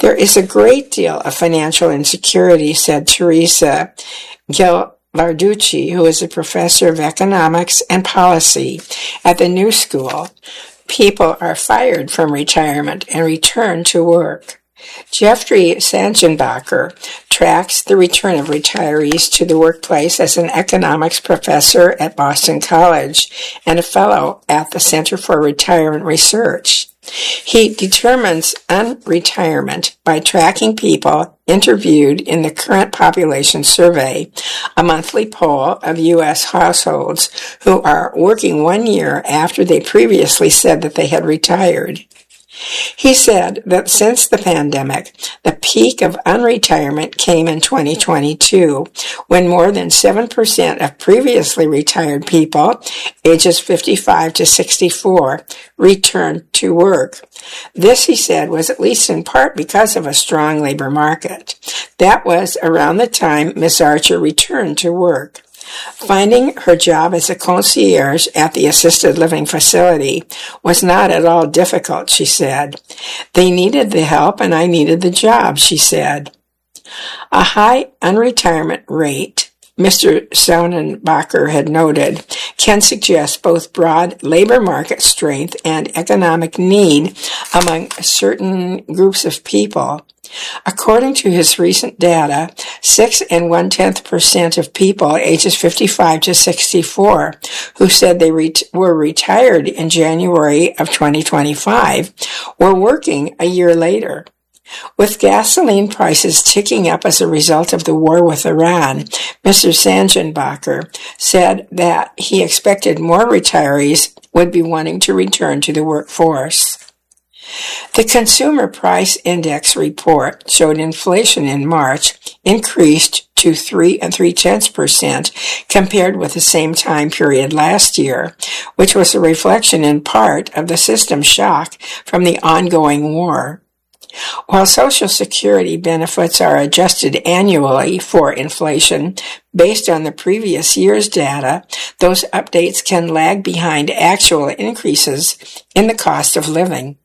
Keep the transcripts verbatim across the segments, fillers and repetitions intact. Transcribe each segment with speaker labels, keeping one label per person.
Speaker 1: There is a great deal of financial insecurity, said Teresa Ghilarducci, who is a professor of economics and policy at the New School. People are fired from retirement and return to work. Jeffrey Sangenbacher tracks the return of retirees to the workplace as an economics professor at Boston College and a fellow at the Center for Retirement Research. He determines unretirement by tracking people interviewed in the Current Population Survey, a monthly poll of U S households who are working one year after they previously said that they had retired. He said that since the pandemic, the peak of unretirement came in twenty twenty-two, when more than seven percent of previously retired people, ages fifty-five to sixty-four, returned to work. This, he said, was at least in part because of a strong labor market. That was around the time Miss Archer returned to work. Finding her job as a concierge at the assisted living facility was not at all difficult, she said. They needed the help and I needed the job, she said. A high unretirement rate, Mister Sonnenbacher had noted, can suggest both broad labor market strength and economic need among certain groups of people. According to his recent data, six and one-tenth percent of people ages fifty-five to sixty-four who said they ret- were retired in January of twenty twenty-five were working a year later. With gasoline prices ticking up as a result of the war with Iran, Mister Sangenbacher said that he expected more retirees would be wanting to return to the workforce. The Consumer Price Index report showed inflation in March increased to three and three-tenths percent compared with the same time period last year, which was a reflection in part of the system shock from the ongoing war. While Social Security benefits are adjusted annually for inflation based on the previous year's data, those updates can lag behind actual increases in the cost of living.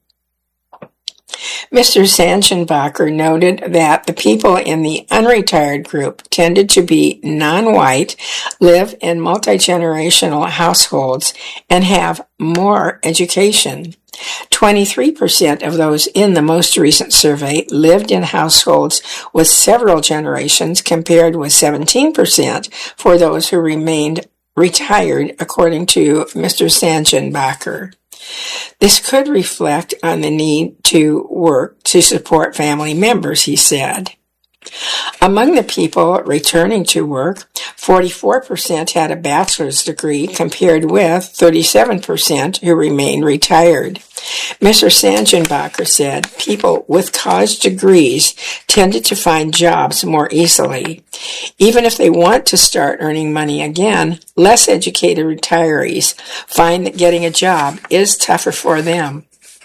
Speaker 1: Mister Sangenbacher noted that the people in the unretired group tended to be non-white, live in multi-generational households, and have more education. twenty-three percent of those in the most recent survey lived in households with several generations, compared with seventeen percent for those who remained retired, according to Mister Sangenbacher. This could reflect on the need to work to support family members, he said. Among the people returning to work, forty-four percent had a bachelor's degree compared with thirty-seven percent who remained retired. Mister Sangenbacher said people with college degrees tended to find jobs more easily. Even if they want to start earning money again, less educated retirees find that getting a job is tougher for them.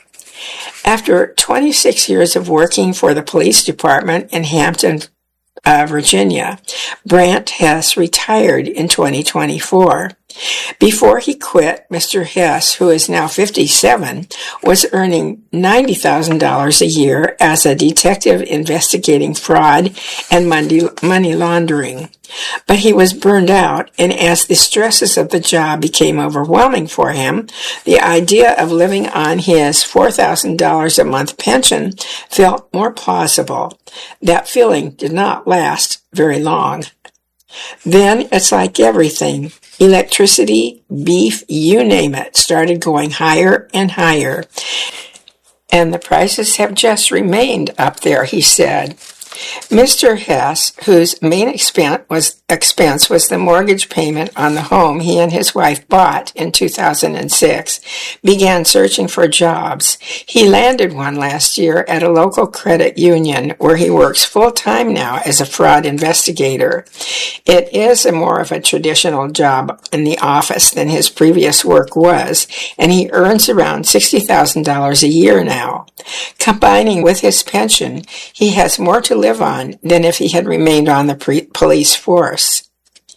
Speaker 1: After twenty-six years of working for the police department in Hampton, uh, Virginia, Brant Hess retired in twenty twenty-four. Before he quit, Mister Hess, who is now fifty-seven, was earning ninety thousand dollars a year as a detective investigating fraud and money laundering. But he was burned out, and as the stresses of the job became overwhelming for him, the idea of living on his four thousand dollars a month pension felt more plausible. That feeling did not last very long. Then it's like everything. Electricity, beef, you name it, started going higher and higher. And the prices have just remained up there, he said. Mister Hess, whose main expense was, expense was the mortgage payment on the home he and his wife bought in two thousand six, began searching for jobs. He landed one last year at a local credit union where he works full-time now as a fraud investigator. It is a more of a traditional job in the office than his previous work was, and he earns around sixty thousand dollars a year now. Combining with his pension, he has more to live on than if he had remained on the pre- police force.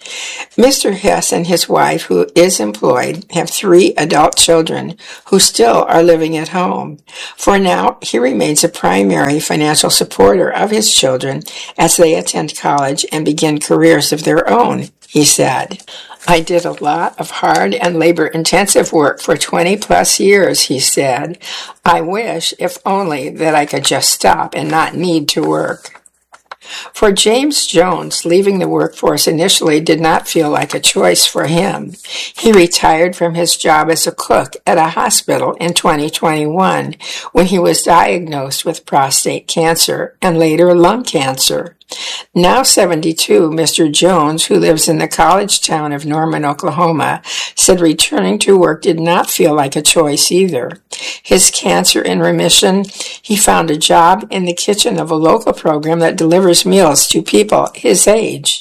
Speaker 1: Mister Hess and his wife, who is employed, have three adult children who still are living at home. For now, he remains a primary financial supporter of his children as they attend college and begin careers of their own, he said. I did a lot of hard and labor-intensive work for twenty plus years, he said. I wish, if only, that I could just stop and not need to work. For James Jones, leaving the workforce initially did not feel like a choice for him. He retired from his job as a cook at a hospital in twenty twenty-one when he was diagnosed with prostate cancer and later lung cancer. Now seventy-two, Mister Jones, who lives in the college town of Norman, Oklahoma, said returning to work did not feel like a choice either. His cancer in remission, he found a job in the kitchen of a local program that delivers meals to people his age.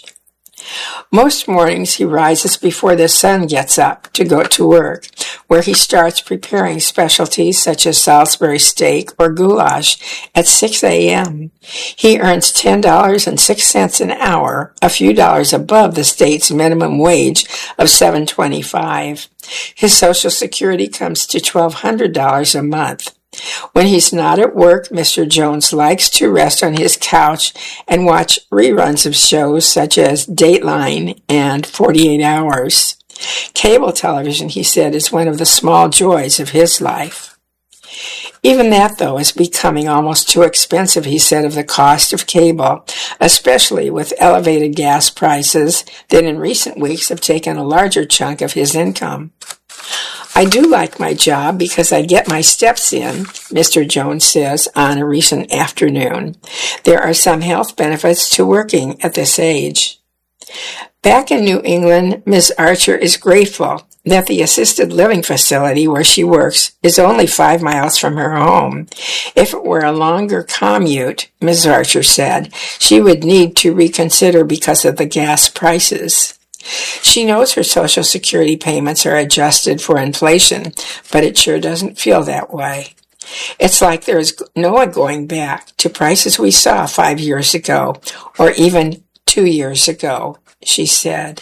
Speaker 1: Most mornings he rises before the sun gets up to go to work, where he starts preparing specialties such as Salisbury steak or goulash at six a.m. He earns ten dollars and six cents an hour, a few dollars above the state's minimum wage of seven dollars and twenty-five cents. His Social Security comes to twelve hundred dollars a month. When he's not at work, Mister Jones likes to rest on his couch and watch reruns of shows such as Dateline and forty-eight hours. Cable television, he said, is one of the small joys of his life. Even that, though, is becoming almost too expensive, he said, of the cost of cable, especially with elevated gas prices that in recent weeks have taken a larger chunk of his income. I do like my job because I get my steps in, Mister Jones says on a recent afternoon. There are some health benefits to working at this age. Back in New England, Miz Archer is grateful that the assisted living facility where she works is only five miles from her home. If it were a longer commute, Miz Archer said, she would need to reconsider because of the gas prices. She knows her Social Security payments are adjusted for inflation, but it sure doesn't feel that way. It's like there is no going back to prices we saw five years ago, or even two years ago, she said.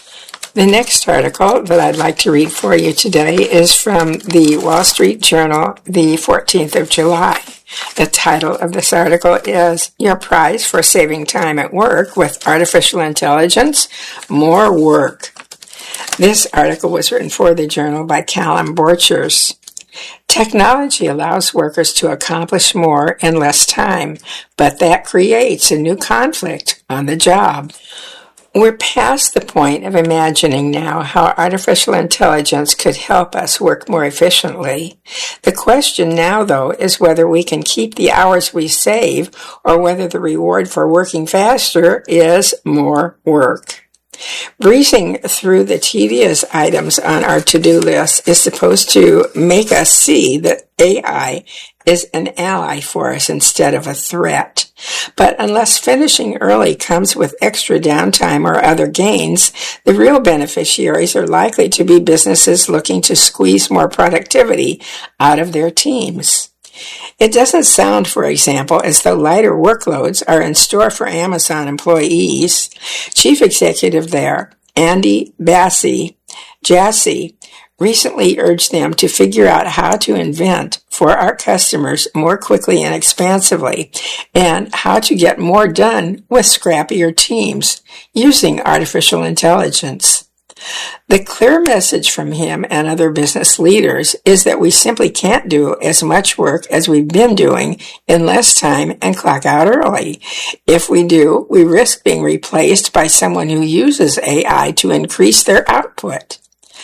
Speaker 1: The next article that I'd like to read for you today is from the Wall Street Journal, the fourteenth of July. The title of this article is Your Prize for Saving Time at Work with Artificial Intelligence, More Work. This article was written for the journal by Callum Borchers. Technology allows workers to accomplish more in less time, but that creates a new conflict on the job. We're past the point of imagining now how artificial intelligence could help us work more efficiently. The question now, though, is whether we can keep the hours we save or whether the reward for working faster is more work. Breezing through the tedious items on our to-do list is supposed to make us see that A I is an ally for us instead of a threat. But unless finishing early comes with extra downtime or other gains, the real beneficiaries are likely to be businesses looking to squeeze more productivity out of their teams. It doesn't sound, for example, as though lighter workloads are in store for Amazon employees. Chief executive there, Andy Jassy, Jassy, recently urged them to figure out how to invent for our customers more quickly and expansively, and how to get more done with scrappier teams using artificial intelligence. The clear message from him and other business leaders is that we simply can't do as much work as we've been doing in less time and clock out early. If we do, we risk being replaced by someone who uses A I to increase their output.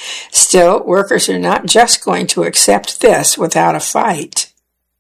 Speaker 1: Still, workers are not just going to accept this without a fight.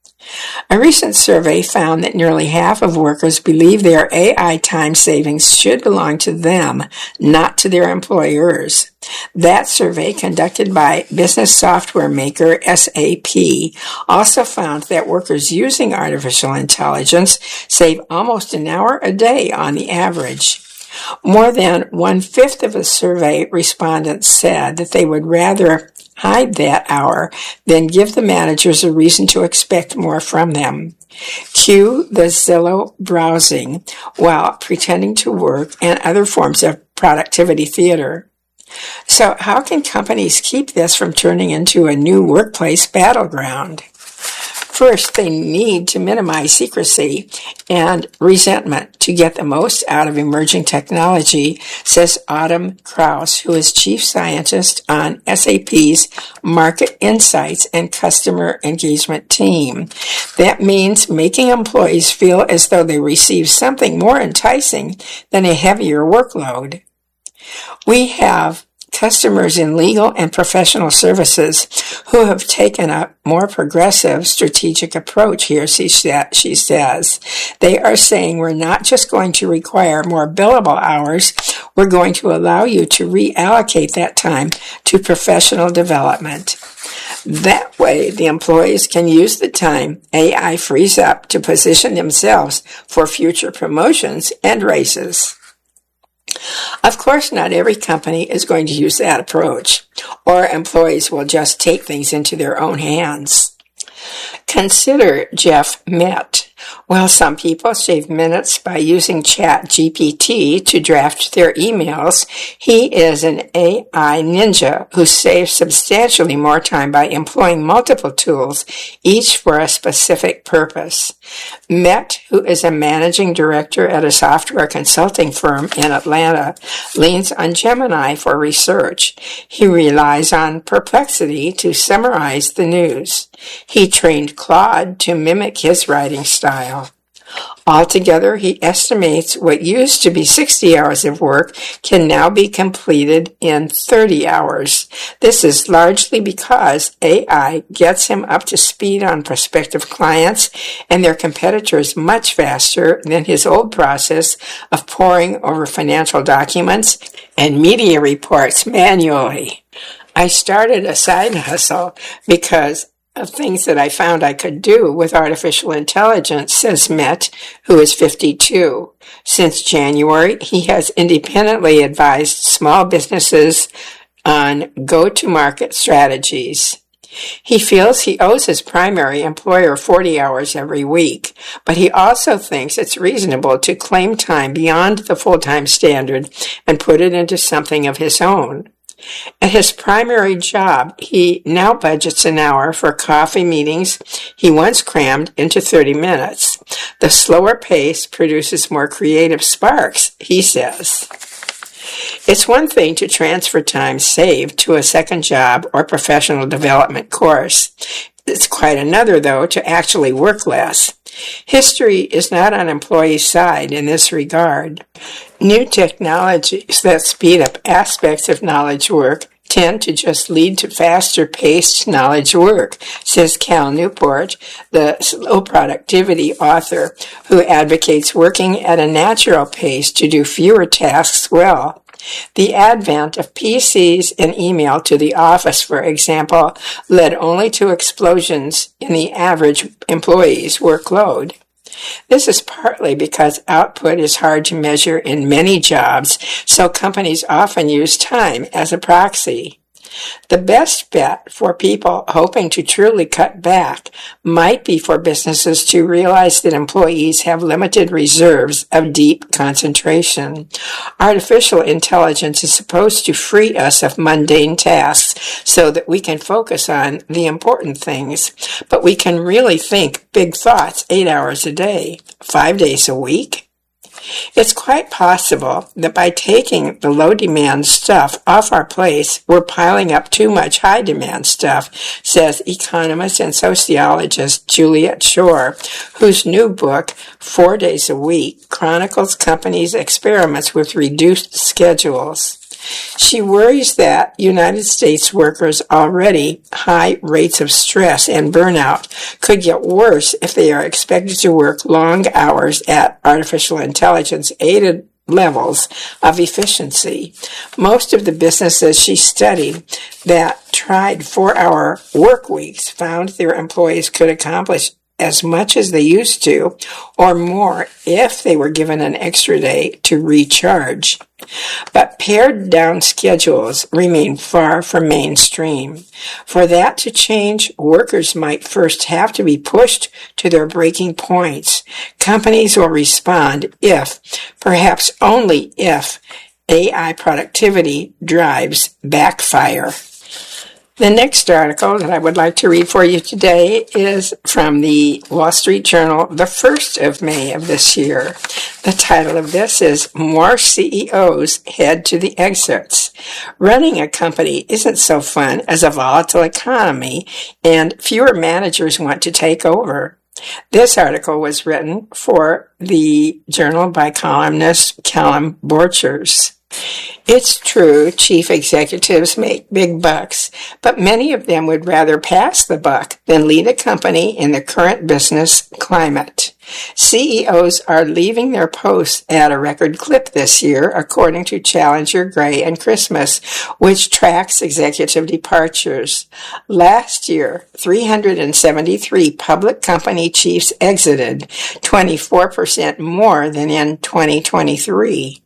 Speaker 1: A recent survey found that nearly half of workers believe their A I time savings should belong to them, not to their employers. That survey, conducted by business software maker S A P, also found that workers using artificial intelligence save almost an hour a day on the average. More than one-fifth of the survey respondents said that they would rather hide that hour than give the managers a reason to expect more from them. Cue the Zillow browsing while pretending to work and other forms of productivity theater. So how can companies keep this from turning into a new workplace battleground? First, they need to minimize secrecy and resentment to get the most out of emerging technology, says Autumn Krause, who is chief scientist on S A P's Market Insights and Customer Engagement team. That means making employees feel as though they receive something more enticing than a heavier workload. We have customers in legal and professional services who have taken a more progressive strategic approach here, she says. They are saying we're not just going to require more billable hours, we're going to allow you to reallocate that time to professional development. That way, the employees can use the time A I frees up to position themselves for future promotions and raises. Of course, not every company is going to use that approach, or employees will just take things into their own hands. Consider Jeff Met. While some people save minutes by using Chat G P T to draft their emails, he is an A I ninja who saves substantially more time by employing multiple tools, each for a specific purpose. Met, who is a managing director at a software consulting firm in Atlanta, leans on Gemini for research. He relies on Perplexity to summarize the news. He trained Claude to mimic his writing style. Altogether, he estimates what used to be sixty hours of work can now be completed in thirty hours. This is largely because A I gets him up to speed on prospective clients and their competitors much faster than his old process of poring over financial documents and media reports manually. I started a side hustle because of things that I found I could do with artificial intelligence, says Met, who is fifty-two. Since January, he has independently advised small businesses on go-to-market strategies. He feels he owes his primary employer forty hours every week, but he also thinks it's reasonable to claim time beyond the full-time standard and put it into something of his own. At his primary job, he now budgets an hour for coffee meetings he once crammed into thirty minutes. The slower pace produces more creative sparks, he says. It's one thing to transfer time saved to a second job or professional development course. It's quite another, though, to actually work less. History is not on employees' side in this regard. New technologies that speed up aspects of knowledge work tend to just lead to faster-paced knowledge work, says Cal Newport, the slow productivity author, who advocates working at a natural pace to do fewer tasks well. The advent of P Cs and email to the office, for example, led only to explosions in the average employee's workload. This is partly because output is hard to measure in many jobs, so companies often use time as a proxy. The best bet for people hoping to truly cut back might be for businesses to realize that employees have limited reserves of deep concentration. Artificial intelligence is supposed to free us of mundane tasks so that we can focus on the important things, but we can really think big thoughts eight hours a day, five days a week. It's quite possible that by taking the low-demand stuff off our plate, we're piling up too much high-demand stuff, says economist and sociologist Juliet Schor, whose new book, Four Days a Week, chronicles companies' experiments with reduced schedules. She worries that United States workers' already high rates of stress and burnout could get worse if they are expected to work long hours at artificial intelligence-aided levels of efficiency. Most of the businesses she studied that tried four-hour work weeks found their employees could accomplish as much as they used to, or more if they were given an extra day to recharge. But pared down schedules remain far from mainstream. For that to change, workers might first have to be pushed to their breaking points. Companies will respond if, perhaps only if, A I productivity drives backfire. The next article that I would like to read for you today is from the Wall Street Journal, the first of May of this year. The title of this is More C E Os Head to the Exits. Running a company isn't so fun as a volatile economy, and fewer managers want to take over. This article was written for the Journal by columnist Callum Borchers. It's true, chief executives make big bucks, but many of them would rather pass the buck than lead a company in the current business climate. C E Os are leaving their posts at a record clip this year, according to Challenger, Gray and Christmas, which tracks executive departures. Last year, three hundred seventy-three public company chiefs exited, twenty-four percent more than in twenty twenty-three.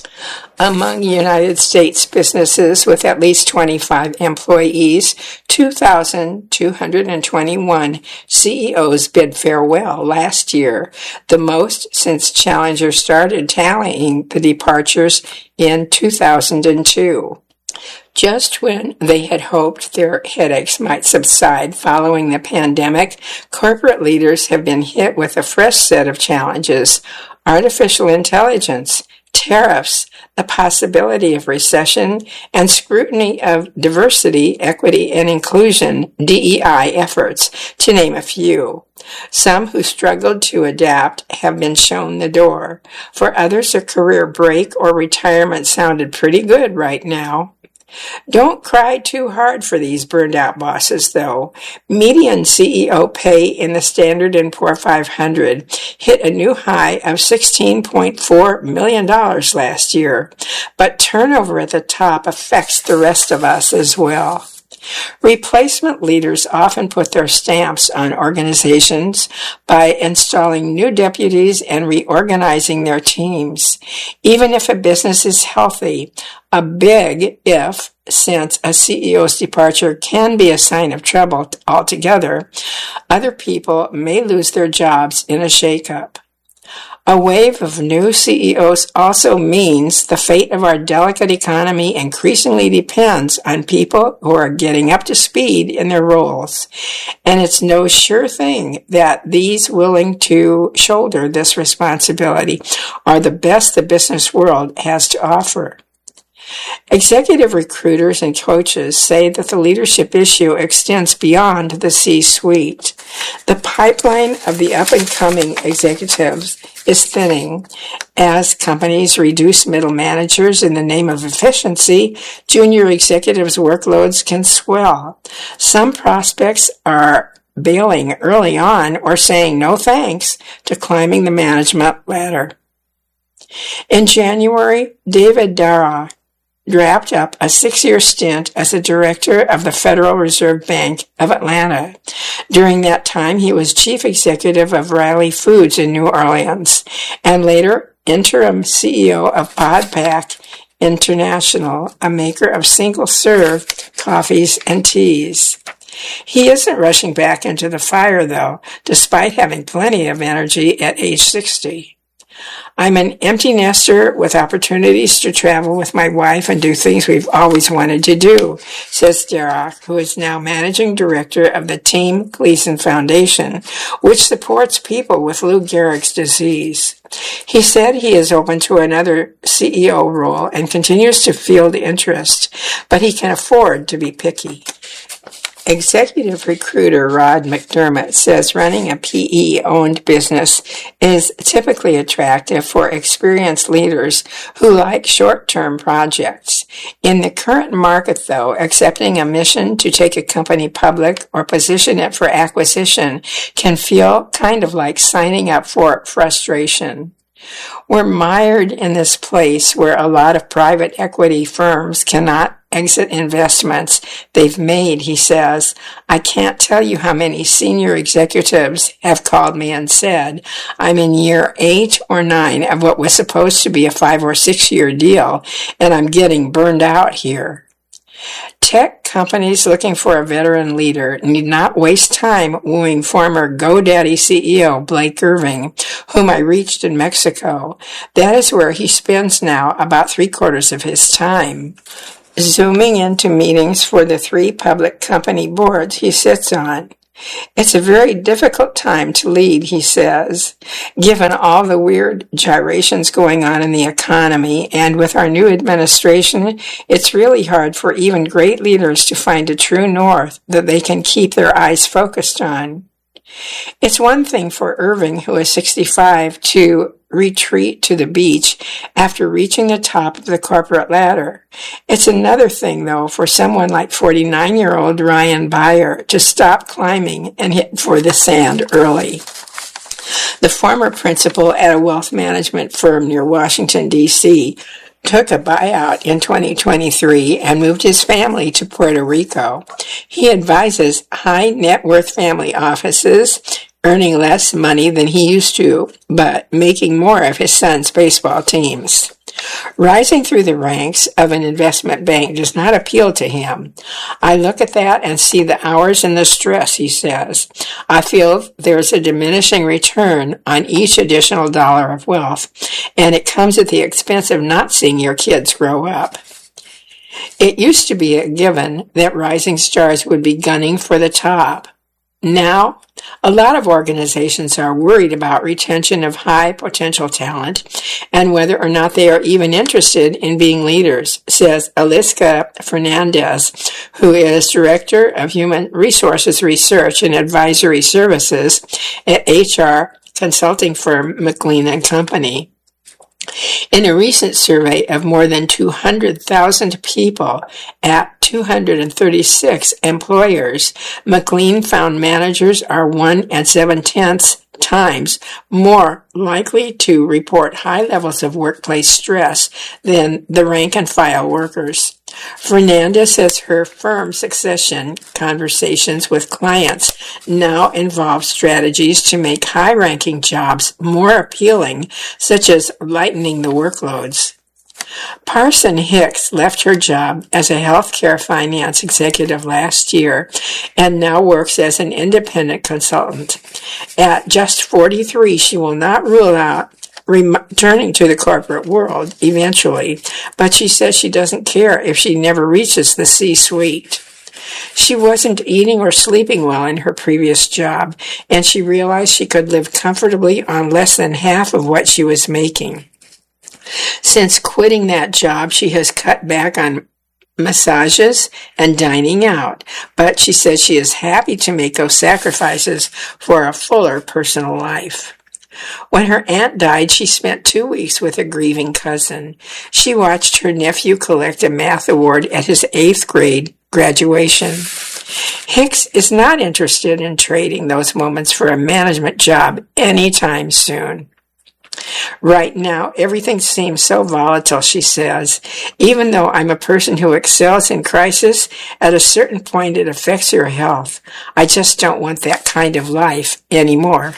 Speaker 1: Among United States businesses with at least twenty-five employees, two thousand two hundred twenty-one C E Os bid farewell last year, the most since Challenger started tallying the departures in two thousand two. Just when they had hoped their headaches might subside following the pandemic, corporate leaders have been hit with a fresh set of challenges: artificial intelligence, tariffs, the possibility of recession, and scrutiny of diversity, equity, and inclusion D E I efforts, to name a few. Some who struggled to adapt have been shown the door. For others, a career break or retirement sounded pretty good right now. Don't cry too hard for these burned-out bosses, though. Median C E O pay in the Standard and Poor's five hundred hit a new high of sixteen point four million dollars last year, but turnover at the top affects the rest of us as well. Replacement leaders often put their stamps on organizations by installing new deputies and reorganizing their teams. Even if a business is healthy, a big if, since a C E O's departure can be a sign of trouble altogether, other people may lose their jobs in a shakeup. A wave of new C E Os also means the fate of our delicate economy increasingly depends on people who are getting up to speed in their roles. And it's no sure thing that these willing to shoulder this responsibility are the best the business world has to offer. Executive recruiters and coaches say that the leadership issue extends beyond the C-suite. The pipeline of the up-and-coming executives is thinning. As companies reduce middle managers in the name of efficiency, junior executives' workloads can swell. Some prospects are bailing early on or saying no thanks to climbing the management ladder. In January, David Dara wrapped up a six-year stint as a director of the Federal Reserve Bank of Atlanta. During that time, he was chief executive of Riley Foods in New Orleans, and later interim C E O of Podpac International, a maker of single-serve coffees and teas. He isn't rushing back into the fire, though, despite having plenty of energy at age sixty. I'm an empty nester with opportunities to travel with my wife and do things we've always wanted to do, says Derek, who is now managing director of the Team Gleason Foundation, which supports people with Lou Gehrig's disease. He said he is open to another C E O role and continues to field interest, but he can afford to be picky. Executive recruiter Rod McDermott says running a P E-owned business is typically attractive for experienced leaders who like short-term projects. In the current market, though, accepting a mission to take a company public or position it for acquisition can feel kind of like signing up for frustration. We're mired in this place where a lot of private equity firms cannot exit investments they've made, he says. I can't tell you how many senior executives have called me and said, I'm in year eight or nine of what was supposed to be a five or six year deal, and I'm getting burned out here. Tech companies looking for a veteran leader need not waste time wooing former GoDaddy C E O Blake Irving, whom I reached in Mexico. That is where he spends now about three quarters of his time. Zooming into meetings for the three public company boards he sits on. It's a very difficult time to lead, he says, given all the weird gyrations going on in the economy, and with our new administration, it's really hard for even great leaders to find a true north that they can keep their eyes focused on. It's one thing for Irving, who is sixty-five, to retreat to the beach after reaching the top of the corporate ladder. It's another thing, though, for someone like forty-nine-year-old Ryan Beyer to stop climbing and hit for the sand early. The former principal at a wealth management firm near Washington, D C, took a buyout in twenty twenty-three and moved his family to Puerto Rico. He advises high net worth family offices, earning less money than he used to, but making more of his son's baseball teams. Rising through the ranks of an investment bank does not appeal to him. I look at that and see the hours and the stress, he says. I feel there's a diminishing return on each additional dollar of wealth, and it comes at the expense of not seeing your kids grow up. It used to be a given that rising stars would be gunning for the top. Now, a lot of organizations are worried about retention of high potential talent and whether or not they are even interested in being leaders, says Aliska Fernandez, who is Director of Human Resources Research and Advisory Services at H R consulting firm McLean and Company. In a recent survey of more than two hundred thousand people at two hundred thirty-six employers, McLean found managers are one and seven-tenths times more likely to report high levels of workplace stress than the rank-and-file workers. Fernandez says her firm's succession conversations with clients now involve strategies to make high-ranking jobs more appealing, such as lightening the workloads. Parson Hicks left her job as a healthcare finance executive last year and now works as an independent consultant. At just forty-three, she will not rule out returning to the corporate world eventually, but she says she doesn't care if she never reaches the C-suite. She wasn't eating or sleeping well in her previous job, and she realized she could live comfortably on less than half of what she was making. Since quitting that job, she has cut back on massages and dining out, but she says she is happy to make those sacrifices for a fuller personal life. When her aunt died, she spent two weeks with a grieving cousin. She watched her nephew collect a math award at his eighth grade graduation. Hicks is not interested in trading those moments for a management job anytime soon. Right now, everything seems so volatile, she says. Even though I'm a person who excels in crisis, at a certain point it affects your health. I just don't want that kind of life anymore.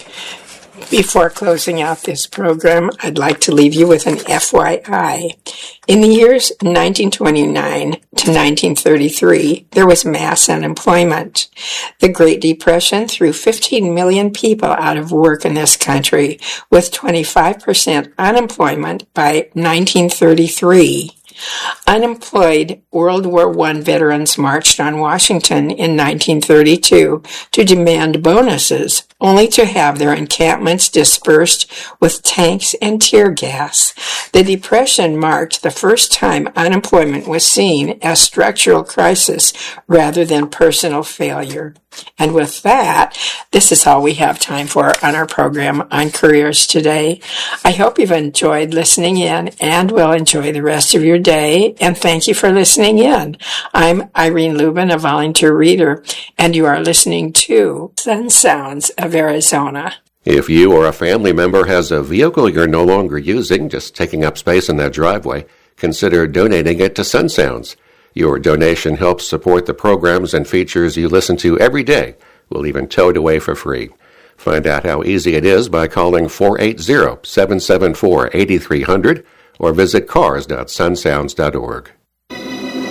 Speaker 1: Before closing out this program, I'd like to leave you with an F Y I. In the years nineteen twenty-nine to nineteen thirty-three, there was mass unemployment. The Great Depression threw fifteen million people out of work in this country, with twenty-five percent unemployment by nineteen thirty-three. Unemployed World War One veterans marched on Washington in nineteen thirty-two to demand bonuses, only to have their encampments dispersed with tanks and tear gas. The Depression marked the first time unemployment was seen as structural crisis rather than personal failure. And with that, this is all we have time for on our program on careers today. I hope you've enjoyed listening in and will enjoy the rest of your day. And thank you for listening in. I'm Irene Lubin, a volunteer reader, and you are listening to Sun Sounds of Arizona.
Speaker 2: If you or a family member has a vehicle you're no longer using, just taking up space in that driveway, consider donating it to Sun Sounds. Your donation helps support the programs and features you listen to every day. We'll even tow it away for free. Find out how easy it is by calling four eight zero, seven seven four, eight three zero zero or visit cars dot sun sounds dot org.